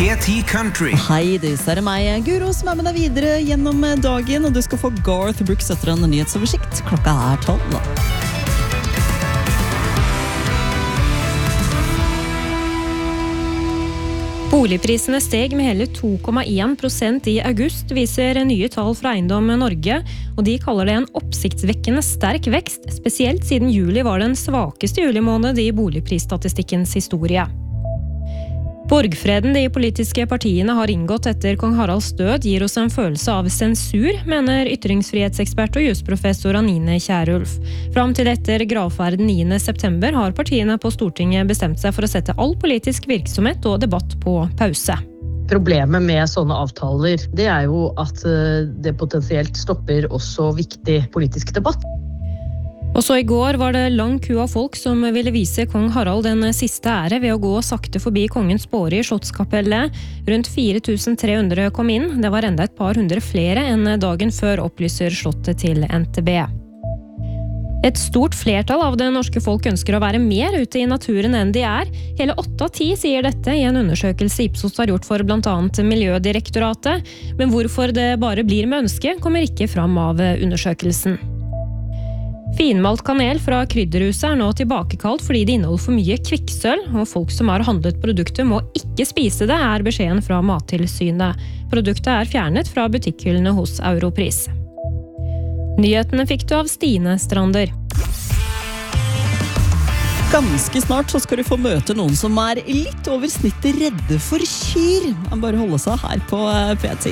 P10 Country. Hei, det er meg, Guro, som med deg videre gjennom dagen, og du skal få Garth Brooks etter en nyhetsoversikt. Klokka 12. Boligprisene steg med hele 2,1% i august, viser nye tall fra Eiendom Norge, og de kaller det en oppsiktsvekkende sterk vekst, spesielt siden juli var den svakeste julimåned i boligprisstatistikkens historie. Borgfreden de politiske partiene har inngått etter kong Haralds død gir oss en følelse av sensur, mener ytringsfrihetsekspert og jusprofessor Anine Kjærulf. Fram til etter gravferden 9. september har partiene på Stortinget bestemt seg for å sette all politisk virksomhet og debatt på pause. Problemet med sånne avtaler, det er jo at det potensielt stopper også viktig politisk debatt. Og så i går var det lang ku av folk som ville vise kong Harald den siste ære ved å gå sakte forbi kongens båre i Slottskapellet. Rundt 4300 kom inn. Det var enda et par hundre flere enn dagen før, opplyser slottet til NTB. Et stort flertall av det norske folk ønsker å være mer ute i naturen enn de er. Hele 8 av 10 sier dette i en undersøkelse Ipsos har gjort for blant annet Miljødirektoratet. Men hvorfor det bare blir med ønske, kommer ikke fram av undersøkelsen. Finmalt kanel fra krydderhuset er nå tilbakekalt fordi det inneholder for mye kvikksølv, og folk som har handlet produktet må ikke spise det, er beskjeden fra Mattilsynet. Produktet er fjernet fra butikkhyllene hos Europris. Nyhetene fikk du av Stine Strander. Ganske snart så skal du få møte noen som er litt over snittet redde for kyr. Bare holde seg her på P10.